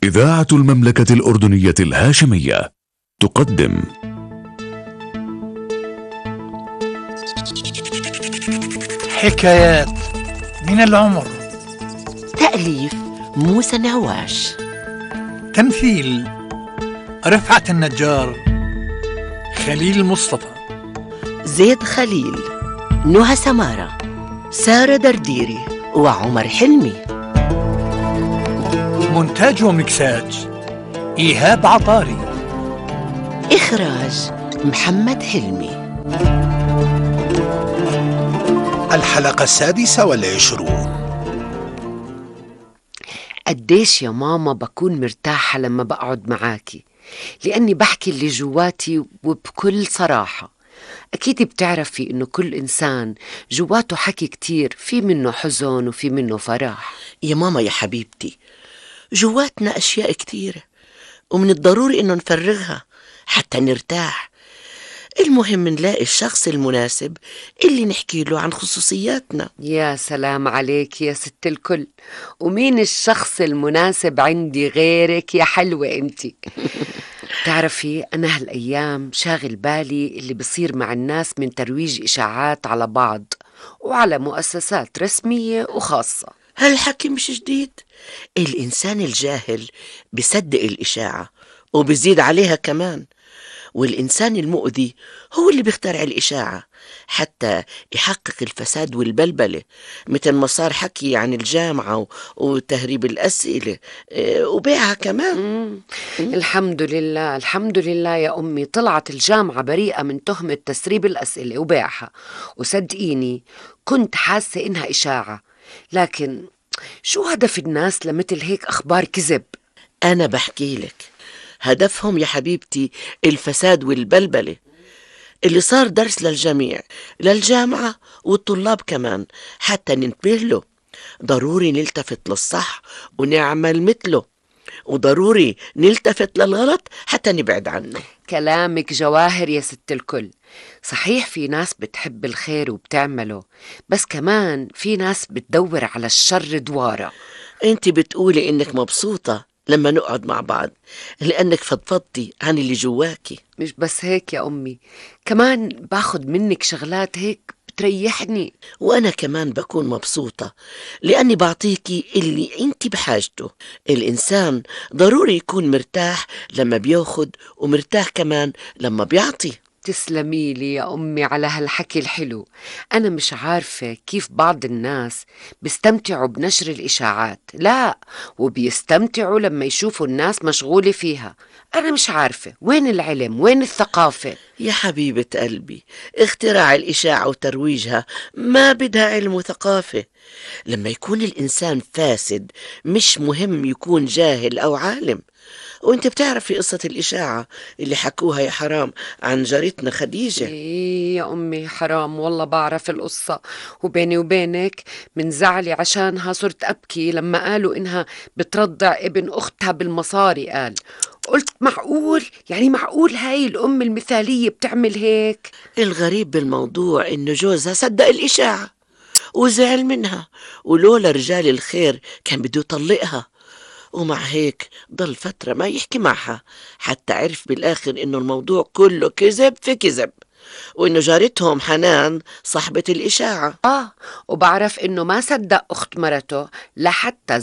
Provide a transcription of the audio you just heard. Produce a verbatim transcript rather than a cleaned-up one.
إذاعة المملكة الأردنية الهاشمية تقدم حكايات من العمر. تأليف موسى نواش. تمثيل رفعت النجار، خليل مصطفى، زيد خليل، نهى سمارة، سارة درديري، وعمر حلمي. مونتاج ومكساج إيهاب عطاري. إخراج محمد حلمي. الحلقة السادسة والعشرون. قديش يا ماما بكون مرتاحة لما بقعد معاكي، لأني بحكي اللي جواتي وبكل صراحة. أكيد بتعرفي إنه كل إنسان جواته حكي كتير، في منه حزن وفي منه فرح. يا ماما يا حبيبتي، جواتنا أشياء كتيرة ومن الضروري إنه نفرغها حتى نرتاح. المهم نلاقي الشخص المناسب اللي نحكي له عن خصوصياتنا. يا سلام عليك يا ست الكل، ومين الشخص المناسب عندي غيرك يا حلوة انتي؟ تعرفي أنا هالأيام شاغل بالي اللي بصير مع الناس من ترويج إشاعات على بعض وعلى مؤسسات رسمية وخاصة. هالحكي مش جديد. الإنسان الجاهل بيصدق الإشاعة وبيزيد عليها كمان، والإنسان المؤذي هو اللي بيخترع الإشاعة حتى يحقق الفساد والبلبلة، مثل ما صار حكي عن الجامعة وتهريب الأسئلة وبيعها كمان. مم. الحمد لله الحمد لله يا أمي، طلعت الجامعة بريئة من تهمة تسريب الأسئلة وبيعها، وصدقيني كنت حاسة إنها إشاعة، لكن شو هدف الناس لمثل هيك أخبار كذب؟ أنا بحكي لك هدفهم يا حبيبتي الفساد والبلبلة اللي صار درس للجميع، للجامعة والطلاب كمان، حتى ننتبه له. ضروري نلتفت للصح ونعمل مثله، وضروري نلتفت للغلط حتى نبعد عنه. كلامك جواهر يا ست الكل. صحيح في ناس بتحب الخير وبتعمله، بس كمان في ناس بتدور على الشر دوارة. انت بتقولي انك مبسوطة لما نقعد مع بعض لأنك فضفضتي عن اللي جواكي. مش بس هيك يا أمي، كمان باخد منك شغلات هيك بتريحني. وأنا كمان بكون مبسوطة لأني بعطيكي اللي انت بحاجته. الإنسان ضروري يكون مرتاح لما بياخد، ومرتاح كمان لما بيعطي. تسلمي لي يا أمي على هالحكي الحلو. أنا مش عارفة كيف بعض الناس بيستمتعوا بنشر الإشاعات، لا وبيستمتعوا لما يشوفوا الناس مشغولة فيها. أنا مش عارفة وين العلم، وين الثقافة؟ يا حبيبة قلبي، اختراع الإشاعة وترويجها ما بدها علم وثقافة. لما يكون الإنسان فاسد مش مهم يكون جاهل أو عالم. وانت بتعرفي قصة الإشاعة اللي حكوها يا حرام عن جارتنا خديجة؟ إيه يا أمي حرام، والله بعرف القصة، وبيني وبينك من زعلي عشانها صرت أبكي لما قالوا إنها بترضع ابن أختها بالمصاري. قال قلت معقول؟ يعني معقول هاي الأم المثالية بتعمل هيك؟ الغريب بالموضوع إنه جوزها صدق الإشاعة وزعل منها، ولولا رجال الخير كان بده يطلقها، ومع هيك ضل فترة ما يحكي معها حتى عرف بالآخر إنه الموضوع كله كذب في كذب، وإنه جارتهم حنان صاحبة الإشاعة. آه وبعرف إنه ما صدق أخت مرته لحتى